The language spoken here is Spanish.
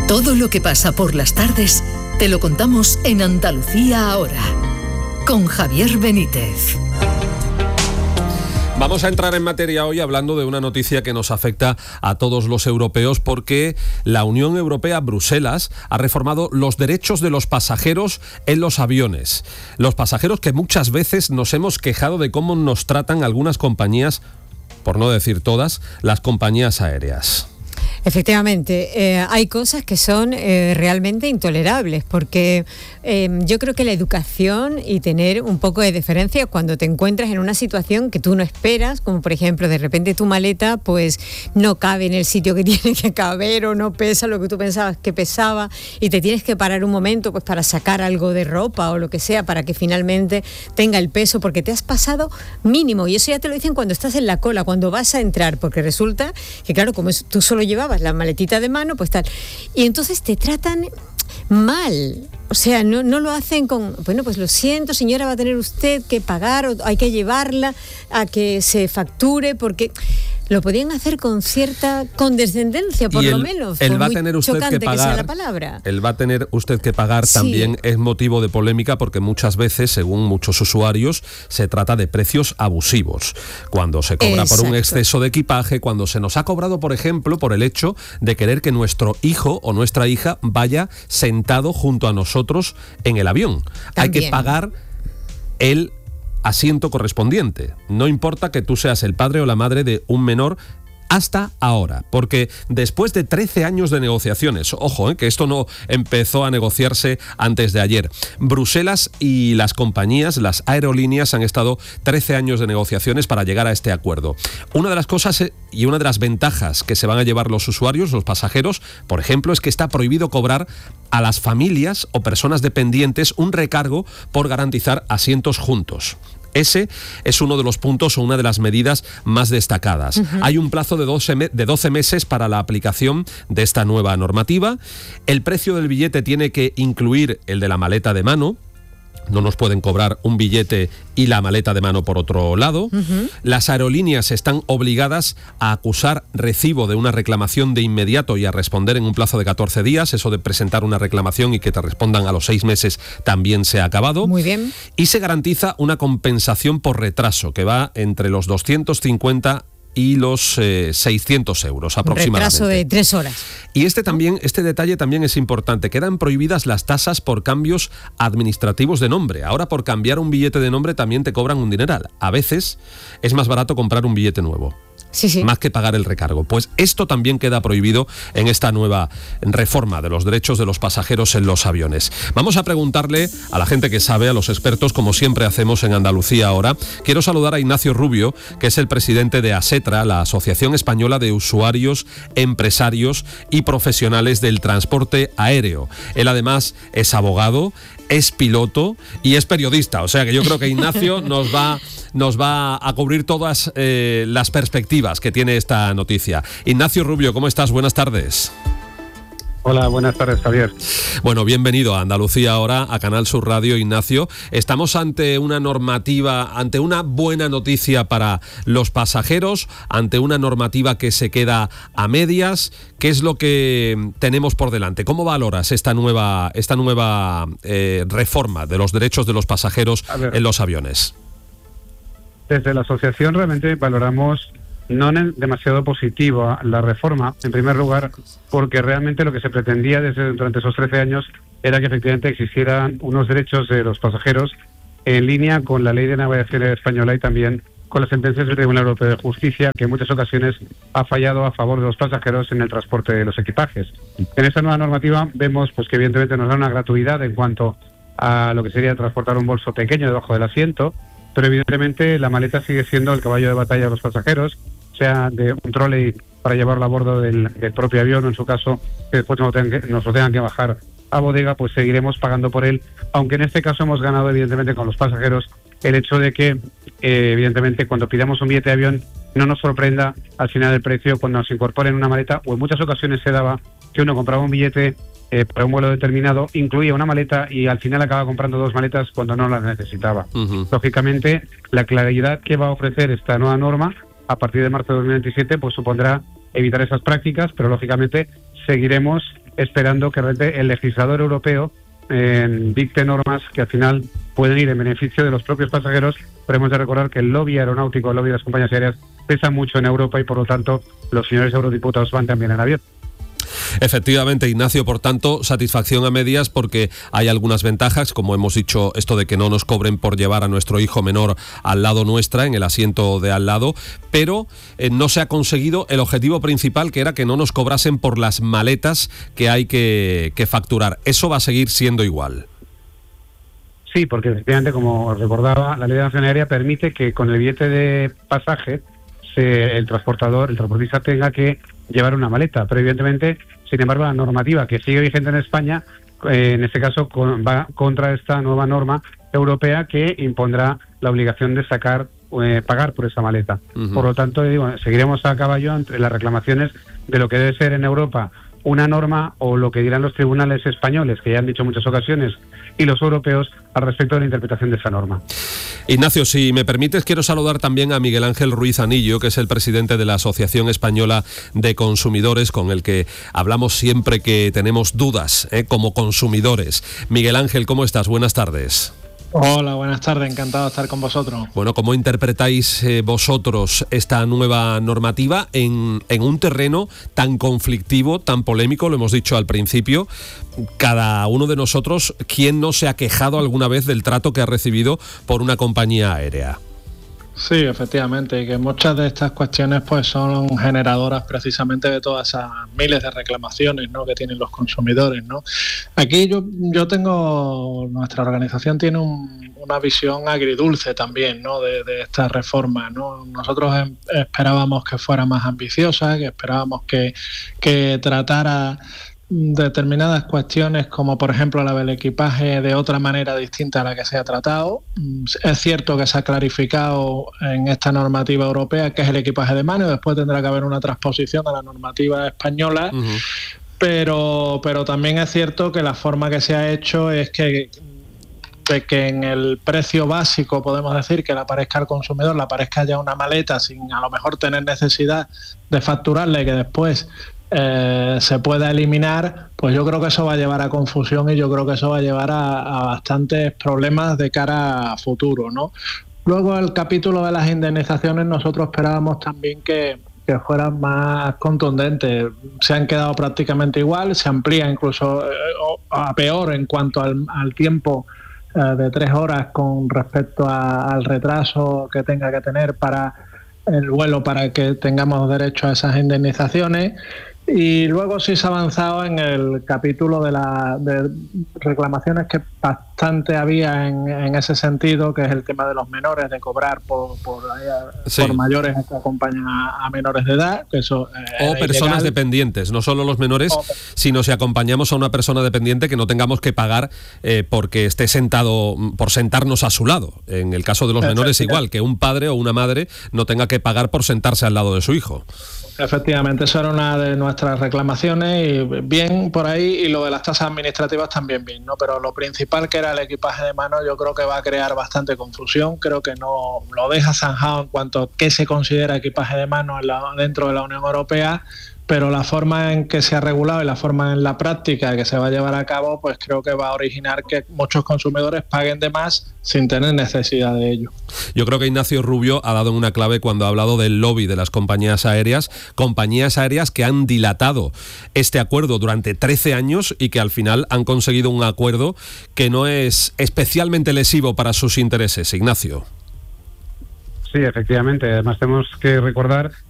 Todo lo que pasa por las tardes te lo contamos en Andalucía Ahora, con Javier Benítez. Vamos a entrar en materia hoy hablando de una noticia que nos afecta a todos los europeos, porque la Unión Europea, Bruselas, ha reformado los derechos de los pasajeros en los aviones. Los pasajeros que muchas veces nos hemos quejado de cómo nos tratan algunas compañías, por no decir todas, las compañías aéreas. Efectivamente, hay cosas que son realmente intolerables, porque yo creo que la educación y tener un poco de deferencia cuando te encuentras en una situación que tú no esperas, como por ejemplo de repente tu maleta pues no cabe en el sitio que tiene que caber o no pesa lo que tú pensabas que pesaba y te tienes que parar un momento pues para sacar algo de ropa o lo que sea para que finalmente tenga el peso, porque te has pasado mínimo, y eso ya te lo dicen cuando estás en la cola, cuando vas a entrar, porque resulta que claro, como tú solo llevabas la maletita de mano, pues tal, y entonces te tratan mal. O sea, no lo hacen con, bueno, pues lo siento, señora, va a tener usted que pagar o hay que llevarla a que se facture, porque lo podían hacer con cierta condescendencia, por lo menos. El va a tener usted que pagar, que sea la palabra. El va a tener usted que pagar también es motivo de polémica, porque muchas veces, según muchos usuarios, se trata de precios abusivos. Cuando se cobra por un exceso de equipaje, cuando se nos ha cobrado, por ejemplo, por el hecho de querer que nuestro hijo o nuestra hija vaya sentado junto a nosotros en el avión. También hay que pagar el asiento correspondiente. No importa que tú seas el padre o la madre de un menor hasta ahora, porque después de 13 años de negociaciones, ojo, que esto no empezó a negociarse antes de ayer, Bruselas y las compañías, las aerolíneas, han estado 13 años de negociaciones para llegar a este acuerdo. Una de las cosas y una de las ventajas que se van a llevar los usuarios, los pasajeros, por ejemplo, es que está prohibido cobrar a las familias o personas dependientes un recargo por garantizar asientos juntos. Ese es uno de los puntos o una de las medidas más destacadas. Uh-huh. Hay un plazo de 12 meses para la aplicación de esta nueva normativa. El precio del billete tiene que incluir el de la maleta de mano. No nos pueden cobrar un billete y la maleta de mano por otro lado. Uh-huh. Las aerolíneas están obligadas a acusar recibo de una reclamación de inmediato y a responder en un plazo de 14 días. Eso de presentar una reclamación y que te respondan a los 6 meses también se ha acabado. Muy bien. Y se garantiza una compensación por retraso que va entre los 250 y los 600 euros aproximadamente. Retraso de 3 horas. Y este detalle también es importante. Quedan prohibidas las tasas por cambios administrativos de nombre. Ahora, por cambiar un billete de nombre también te cobran un dineral. A veces es más barato comprar un billete nuevo. Sí. Más que pagar el recargo. Pues esto también queda prohibido en esta nueva reforma de los derechos de los pasajeros en los aviones. Vamos a preguntarle a la gente que sabe, a los expertos, como siempre hacemos en Andalucía Ahora. Quiero saludar a Ignacio Rubio, que es el presidente de ASETRA, la Asociación Española de Usuarios, Empresarios y Profesionales del Transporte Aéreo. Él además es abogado, es piloto y es periodista. O sea que yo creo que Ignacio nos va a cubrir todas las perspectivas que tiene esta noticia. Ignacio Rubio, ¿cómo estás? Buenas tardes. Hola, buenas tardes, Javier. Bueno, bienvenido a Andalucía Ahora, a Canal Sur Radio, Ignacio. Estamos ante una normativa, ante una buena noticia para los pasajeros, ante una normativa que se queda a medias. ¿Qué es lo que tenemos por delante? ¿Cómo valoras esta nueva reforma de los derechos de los pasajeros en los aviones? Desde la asociación realmente valoramos no demasiado positiva la reforma, en primer lugar, porque realmente lo que se pretendía durante esos 13 años era que efectivamente existieran unos derechos de los pasajeros en línea con la ley de navegación española y también con las sentencias del Tribunal Europeo de Justicia, que en muchas ocasiones ha fallado a favor de los pasajeros en el transporte de los equipajes. En esta nueva normativa vemos pues que evidentemente nos da una gratuidad en cuanto a lo que sería transportar un bolso pequeño debajo del asiento, pero evidentemente la maleta sigue siendo el caballo de batalla de los pasajeros, sea de un trolley para llevarlo a bordo del propio avión, o en su caso que después nos lo tengan que bajar a bodega, pues seguiremos pagando por él, aunque en este caso hemos ganado evidentemente con los pasajeros el hecho de que evidentemente cuando pidamos un billete de avión no nos sorprenda al final el precio cuando nos incorporen una maleta, o en muchas ocasiones se daba que uno compraba un billete para un vuelo determinado, incluía una maleta y al final acaba comprando 2 maletas cuando no las necesitaba. Uh-huh. Lógicamente, la claridad que va a ofrecer esta nueva norma a partir de marzo de 2027 pues supondrá evitar esas prácticas, pero lógicamente seguiremos esperando que realmente el legislador europeo dicte normas que al final pueden ir en beneficio de los propios pasajeros, pero hemos de recordar que el lobby aeronáutico, el lobby de las compañías aéreas, pesa mucho en Europa y por lo tanto los señores eurodiputados van también en avión. Efectivamente, Ignacio, por tanto, satisfacción a medias porque hay algunas ventajas, como hemos dicho, esto de que no nos cobren por llevar a nuestro hijo menor al lado nuestra, en el asiento de al lado, pero no se ha conseguido el objetivo principal, que era que no nos cobrasen por las maletas que hay que facturar. Eso va a seguir siendo igual. Sí, porque efectivamente, como recordaba, la Ley de Navegación Aérea permite que con el billete de pasaje el transportista tenga que llevar una maleta, pero evidentemente, sin embargo, la normativa que sigue vigente en España, en este caso va contra esta nueva norma europea que impondrá la obligación de pagar por esa maleta. Uh-huh. Por lo tanto, seguiremos a caballo entre las reclamaciones de lo que debe ser en Europa una norma o lo que dirán los tribunales españoles, que ya han dicho en muchas ocasiones, y los europeos al respecto de la interpretación de esa norma. Ignacio, si me permites, quiero saludar también a Miguel Ángel Ruiz Anillo, que es el presidente de la Asociación Española de Consumidores, con el que hablamos siempre que tenemos dudas como consumidores. Miguel Ángel, ¿cómo estás? Buenas tardes. Hola, buenas tardes, encantado de estar con vosotros. Bueno, ¿cómo interpretáis vosotros esta nueva normativa en un terreno tan conflictivo, tan polémico? Lo hemos dicho al principio, cada uno de nosotros, ¿quién no se ha quejado alguna vez del trato que ha recibido por una compañía aérea? Sí, efectivamente, que muchas de estas cuestiones pues son generadoras precisamente de todas esas miles de reclamaciones, ¿no?, que tienen los consumidores, ¿no? Aquí nuestra organización tiene una visión agridulce también, ¿no?, de esta reforma, ¿no? Nosotros esperábamos que fuera más ambiciosa, que esperábamos que tratara determinadas cuestiones como por ejemplo la del equipaje de otra manera distinta a la que se ha tratado. Es cierto que se ha clarificado en esta normativa europea que es el equipaje de mano, después tendrá que haber una transposición a la normativa española. Uh-huh. pero también es cierto que la forma que se ha hecho es que en el precio básico, podemos decir, que le aparezca al consumidor, le aparezca ya una maleta sin a lo mejor tener necesidad de facturarle, que después se pueda eliminar, pues yo creo que eso va a llevar a confusión y yo creo que eso va a llevar a bastantes problemas de cara a futuro, ¿no? Luego el capítulo de las indemnizaciones nosotros esperábamos también que fueran más contundentes. Se han quedado prácticamente igual, se amplía incluso a peor en cuanto al tiempo de 3 horas con respecto al retraso que tenga que tener para el vuelo para que tengamos derecho a esas indemnizaciones. Y luego sí se ha avanzado en el capítulo de reclamaciones que bastante había en ese sentido, que es el tema de los menores, de cobrar por mayores que acompañan a menores de edad. Que eso, o personas ilegal. Dependientes, no solo los menores, sino si acompañamos a una persona dependiente que no tengamos que pagar porque esté sentado, por sentarnos a su lado. En el caso de los menores igual, que un padre o una madre no tenga que pagar por sentarse al lado de su hijo. Efectivamente, eso era una de nuestras reclamaciones y bien por ahí, y lo de las tasas administrativas también bien, ¿no? Pero lo principal, que era el equipaje de mano, yo creo que va a crear bastante confusión. Creo que no lo deja zanjado en cuanto a qué se considera equipaje de mano dentro de la Unión Europea, pero la forma en que se ha regulado y la forma en la práctica que se va a llevar a cabo, pues creo que va a originar que muchos consumidores paguen de más sin tener necesidad de ello. Yo creo que Ignacio Rubio ha dado una clave cuando ha hablado del lobby de las compañías aéreas que han dilatado este acuerdo durante 13 años y que al final han conseguido un acuerdo que no es especialmente lesivo para sus intereses. Ignacio. Sí, efectivamente. Además tenemos que recordar